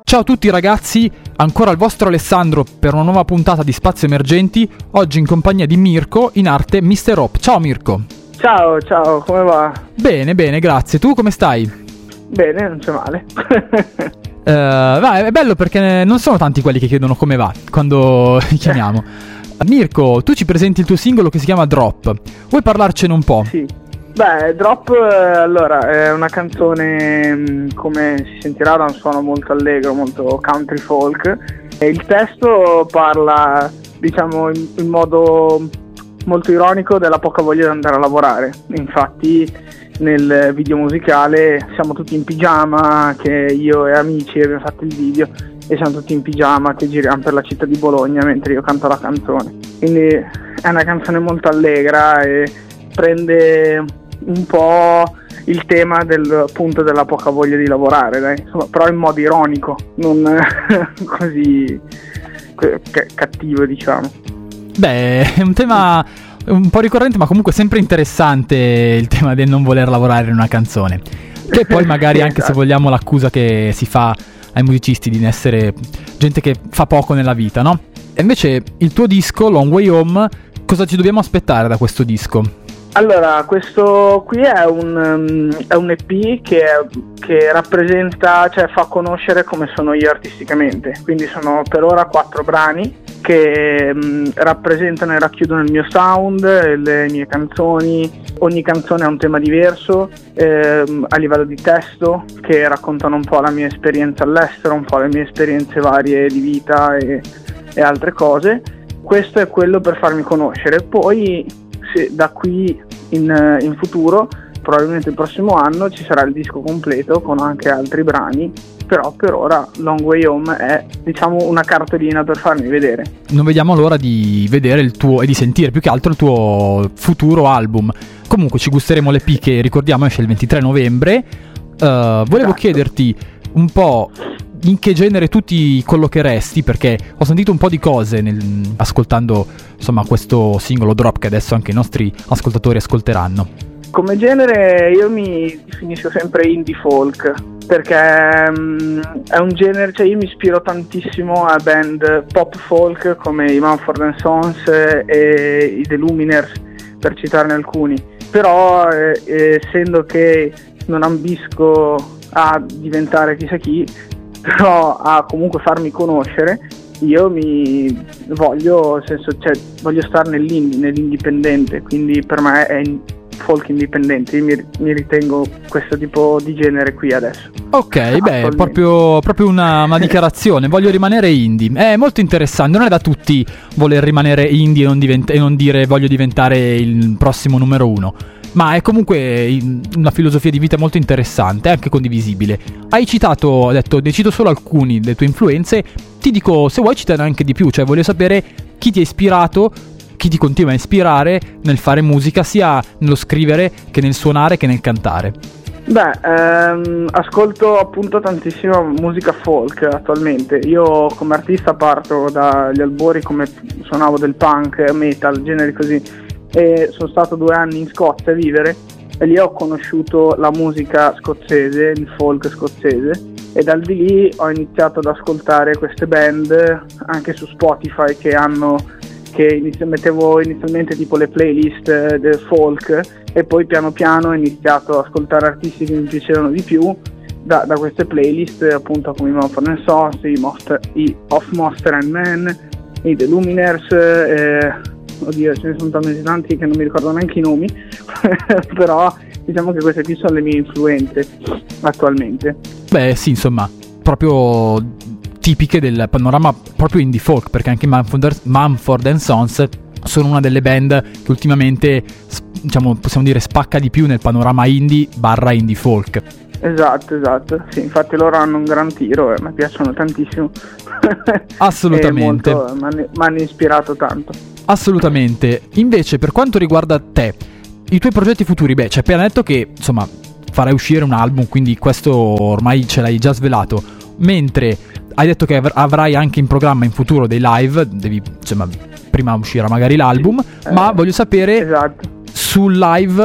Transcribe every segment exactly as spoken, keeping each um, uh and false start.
Ciao a tutti ragazzi, ancora il vostro Alessandro per una nuova puntata di Spazio Emergenti, oggi in compagnia di Mirko, in arte mister Hop. Ciao Mirko. Ciao, ciao, come va? Bene, bene, grazie. Tu come stai? Bene, non c'è male. uh, va, è bello perché non sono tanti quelli che chiedono come va quando li chiamiamo. Mirko, tu ci presenti il tuo singolo che si chiama Drop. Vuoi parlarcene un po'? Sì. Beh, Drop, allora, è una canzone, come si sentirà, da un suono molto allegro, molto country folk. E il testo parla, diciamo, in, in modo molto ironico della poca voglia di andare a lavorare. Infatti, nel video musicale siamo tutti in pigiama, che io e amici abbiamo fatto il video, e siamo tutti in pigiama che giriamo per la città di Bologna mentre io canto la canzone. Quindi è una canzone molto allegra e prende un po' il tema del appunto della poca voglia di lavorare, dai. Insomma, però in modo ironico, non così c- cattivo, diciamo. Beh, è un tema un po' ricorrente, ma comunque sempre interessante, il tema del non voler lavorare in una canzone. Che poi magari anche se vogliamo l'accusa che si fa ai musicisti di essere gente che fa poco nella vita, no? E invece il tuo disco, Long Way Home, cosa ci dobbiamo aspettare da questo disco? Allora, questo qui è un, um, è un E P che, che rappresenta, cioè fa conoscere come sono io artisticamente. Quindi sono per ora quattro brani che um, rappresentano e racchiudono il mio sound, le mie canzoni. Ogni canzone ha un tema diverso ehm, a livello di testo, che raccontano un po' la mia esperienza all'estero, un po' le mie esperienze varie di vita e, e altre cose. Questo è quello per farmi conoscere. Poi se da qui in, in futuro, probabilmente il prossimo anno, ci sarà il disco completo con anche altri brani, però per ora Long Way Home è, diciamo, una cartolina per farmi vedere. Non vediamo l'ora di vedere il tuo e di sentire più che altro il tuo futuro album. Comunque ci gusteremo l'E P che, ricordiamo, esce il ventitré novembre. Uh, volevo esatto. chiederti un po' in che genere tu ti collocheresti, perché ho sentito un po' di cose nel, ascoltando insomma questo singolo Drop che adesso anche i nostri ascoltatori ascolteranno. Come genere io mi definisco sempre indie folk, perché um, è un genere, cioè io mi ispiro tantissimo a band pop folk come i Mumford and Sons e i The Lumineers, per citarne alcuni. Però eh, essendo che non ambisco a diventare chissà chi, però a comunque farmi conoscere, io mi voglio, nel senso, cioè, voglio stare nell'indie, nell'indipendente, quindi per me è in folk indipendente, io mi, mi ritengo questo tipo di genere qui adesso. Ok, beh, proprio, proprio una, una dichiarazione, voglio rimanere indie, è molto interessante, non è da tutti voler rimanere indie e non, divent- e non dire voglio diventare il prossimo numero uno. Ma è comunque una filosofia di vita molto interessante, anche condivisibile. Hai citato, hai detto, ne cito solo alcuni delle tue influenze. Ti dico, se vuoi citare anche di più, cioè voglio sapere chi ti ha ispirato, chi ti continua a ispirare nel fare musica, sia nello scrivere che nel suonare che nel cantare. Beh, ehm, ascolto appunto tantissima musica folk attualmente. Io come artista parto dagli albori, come suonavo del punk, metal, generi così. E sono stato due anni in Scozia a vivere e lì ho conosciuto la musica scozzese, il folk scozzese, e dal di lì ho iniziato ad ascoltare queste band anche su Spotify che hanno che inizio, mettevo inizialmente tipo le playlist del folk e poi piano piano ho iniziato ad ascoltare artisti che mi piacevano di più da, da queste playlist, appunto come i Mumford and Sons, i, Monster, i Of Monster and Men, i The Lumineers, eh, oddio, ce ne sono talmente tanti che non mi ricordo neanche i nomi, però diciamo che queste qui sono le mie influenze attualmente. Beh sì, insomma, proprio tipiche del panorama proprio indie folk, perché anche Mumford, Mumford and Sons sono una delle band che ultimamente, diciamo, possiamo dire spacca di più nel panorama indie barra indie folk. Esatto, esatto, sì, infatti loro hanno un gran tiro e mi piacciono tantissimo. Assolutamente. Mi hanno ispirato tanto. Assolutamente. Invece per quanto riguarda te, i tuoi progetti futuri, beh, ci hai appena detto che insomma farai uscire un album, quindi questo ormai ce l'hai già svelato, mentre hai detto che av- avrai anche in programma in futuro dei live, devi, insomma, prima uscirà magari l'album, sì, ma eh, voglio sapere esatto. sul live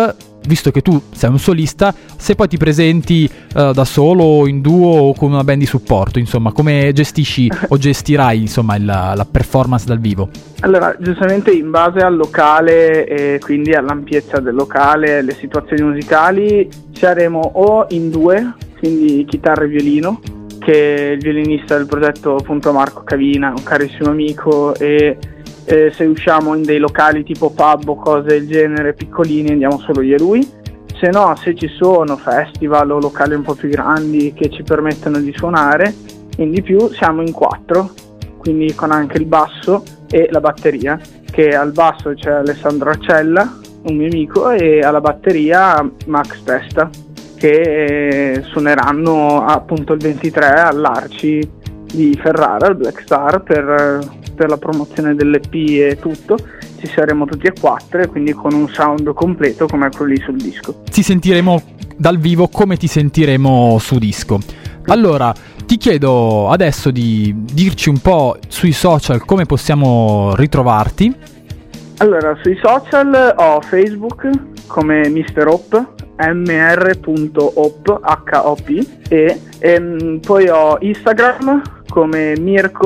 visto che tu sei un solista, se poi ti presenti uh, da solo, in duo o con una band di supporto, insomma, come gestisci o gestirai insomma il, la performance dal vivo? Allora, giustamente in base al locale e quindi all'ampiezza del locale, le situazioni musicali, saremo o in due, quindi chitarra e violino, che è il violinista del progetto appunto Marco Cavina, un carissimo amico, e eh, se usciamo in dei locali tipo pub o cose del genere piccolini andiamo solo io e lui. Se no, se ci sono festival o locali un po' più grandi che ci permettono di suonare, in di più siamo in quattro, quindi con anche il basso e la batteria, che al basso c'è Alessandro Arcella, un mio amico, e alla batteria Max Testa, che suoneranno appunto il ventitré all'Arci di Ferrara, al Black Star, per, per la promozione dell'E P e tutto. Ci saremo tutti e quattro e quindi con un sound completo come quello lì sul disco. Ti sentiremo dal vivo come ti sentiremo su disco. Allora, ti chiedo adesso di dirci un po' sui social come possiamo ritrovarti. Allora, sui social ho Facebook come mister Hop, mr punto hop, H O P, e, e poi ho Instagram come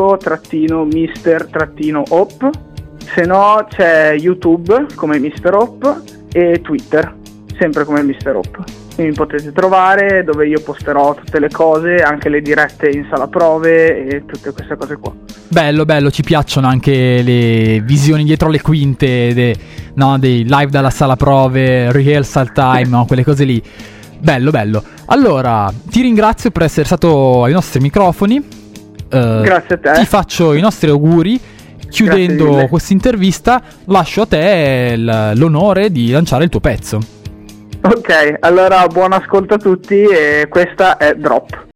mirko-mister-hop, se no c'è YouTube come mister Hop e Twitter sempre come mister Hop. Mi potete trovare, dove io posterò tutte le cose, anche le dirette in sala prove e tutte queste cose qua. Bello, bello, ci piacciono anche le visioni dietro le quinte, de, no, dei live dalla sala prove, rehearsal time, no, quelle cose lì. Bello, bello. Allora, ti ringrazio per essere stato ai nostri microfoni. Uh, Grazie a te. Ti faccio i nostri auguri. Chiudendo questa intervista, lascio a te l- l'onore di lanciare il tuo pezzo. Ok, allora buon ascolto a tutti e questa è Drop.